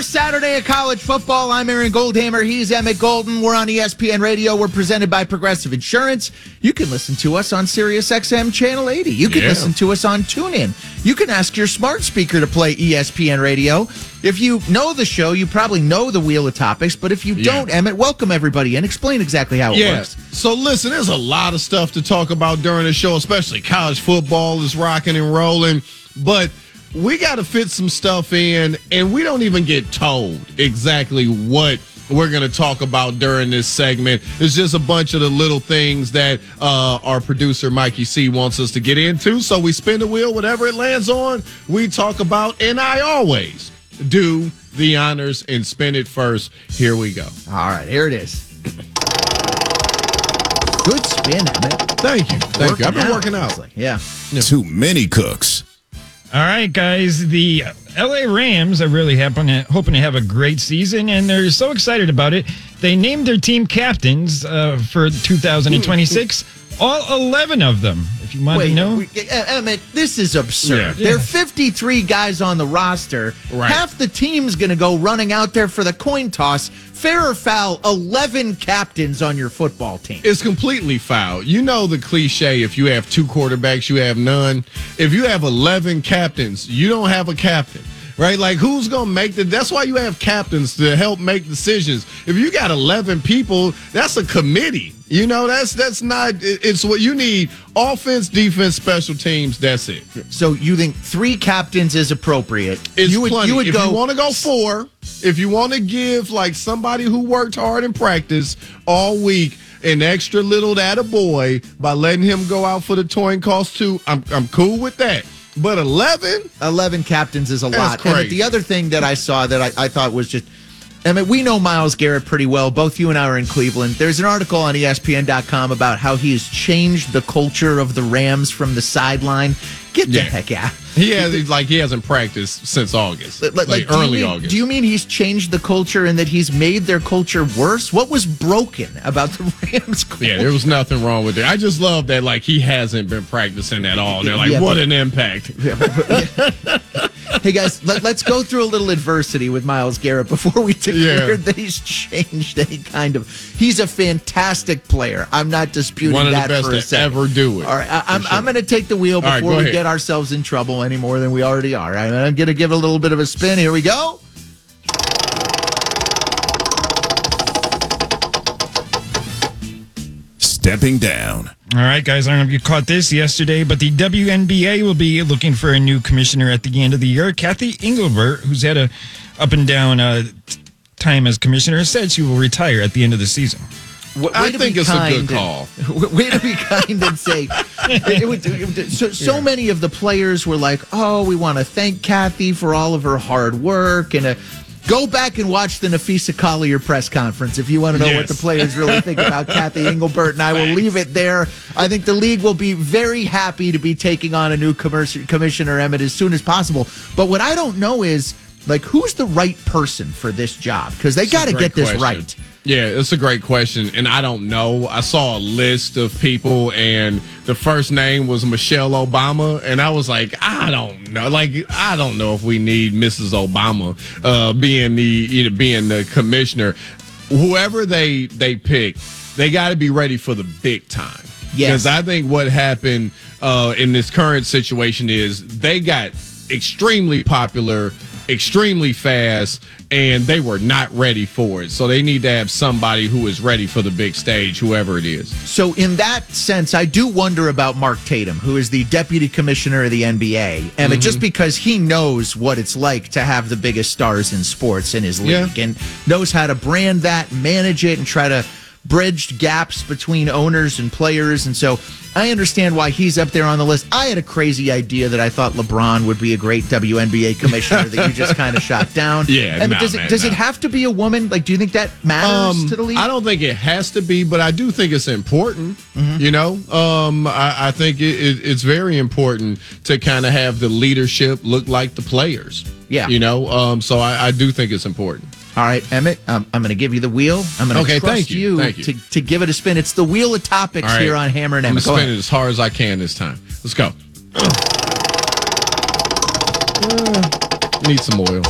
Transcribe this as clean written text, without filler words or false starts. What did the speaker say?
Saturday of college football. I'm Aaron Goldhammer. He's Emmett Golden. We're on ESPN Radio. We're presented by Progressive Insurance. You can listen to us on SiriusXM Channel 80. You can listen to us on TuneIn. You can ask your smart speaker to play ESPN Radio. If you know the show, you probably know the Wheel of Topics. But if you don't, Emmett, welcome everybody and explain exactly how it works. So listen, there's a lot of stuff to talk about during the show, especially college football is rocking and rolling. But we got to fit some stuff in, and we don't even get told exactly what we're going to talk about during this segment. It's just a bunch of the little things that our producer, Mikey C., wants us to get into. So we spin the wheel, whatever it lands on, we talk about, and I always do the honors and spin it first. Here we go. All right, here it is. Good spin, Emmett. Thank you. Thank you. I've been working out. Yeah. Too many cooks. All right, guys. The L.A. Rams are really hoping to have a great season, and they're so excited about it. They named their team captains for 2026, all 11 of them, if you want to know. Emmett, this is absurd. Yeah. There are 53 guys on the roster. Right. Half the team's going to go running out there for the coin toss. Fair or foul, 11 captains on your football team. It's completely foul. You know the cliche, if you have two quarterbacks, you have none. If you have 11 captains, you don't have a captain, right? Like, who's going to make that's why you have captains, to help make decisions. If you got 11 people, that's a committee. You know, that's not, it's what you need. Offense, defense, special teams, that's it. So you think 3 captains is appropriate? It's you would, plenty. you would if go, you want to go 4, if you want to give like somebody who worked hard in practice all week an extra little attaboy by letting him go out for the toy cost too, I'm cool with that. But 11 captains is a lot. crazy. And the other thing that I saw that I thought was just, I mean, we know Myles Garrett pretty well. Both you and I are in Cleveland. There's an article on ESPN.com about how he has changed the culture of the Rams from the sideline. Get the heck out. He hasn't practiced since August, early August. Do you mean he's changed the culture and that he's made their culture worse? What was broken about the Rams culture? Yeah, there was nothing wrong with it. I just love that, like, he hasn't been practicing at all. They're like, what an impact. Hey, guys, let's go through a little adversity with Myles Garrett before we declare that he's changed any kind of. He's a fantastic player. I'm not disputing that for a second. One of the best to ever do it. All right, I'm going to take the wheel before we get ourselves in trouble any more than we already are. I'm going to give it a little bit of a spin. Here we go. Stepping down. All right, guys, I don't know if you caught this yesterday, but the WNBA will be looking for a new commissioner at the end of the year. Kathy Engelbert, who's had a up and down time as commissioner, said she will retire at the end of the season. I think it's a good call. Way to be kind and say. So many of the players were like, oh, we want to thank Kathy for all of her hard work. And go back and watch the Nafisa Collier press conference if you want to know what the players really think about Kathy Engelbert. And I will leave it there. I think the league will be very happy to be taking on a new commissioner, Emmett, as soon as possible. But what I don't know is, like, who's the right person for this job? Because they got to get this right. Yeah, it's a great question, and I don't know. I saw a list of people, and the first name was Michelle Obama, and I was like, I don't know. Like, I don't know if we need Mrs. Obama being the commissioner. Whoever they pick, they got to be ready for the big time. Yes. Because I think what happened in this current situation is they got extremely popular, extremely fast, and they were not ready for it. So they need to have somebody who is ready for the big stage, whoever it is. So in that sense, I do wonder about Mark Tatum, who is the deputy commissioner of the NBA. And just because he knows what it's like to have the biggest stars in sports in his league and knows how to brand that, manage it, and try to bridge gaps between owners and players. And so I understand why he's up there on the list. I had a crazy idea that I thought LeBron would be a great WNBA commissioner that you just kind of shot down. Does it have to be a woman? Like, do you think that matters to the league? I don't think it has to be, but I do think it's important. You know, I think it's very important to kind of have the leadership look like the players. Yeah. You know, so I do think it's important. All right, Emmett, I'm going to give you the wheel. I'm going to trust you to give it a spin. It's the Wheel of Topics here on Hammer and Emmett. I'm going to spin it as hard as I can this time. Let's go. Need some oil.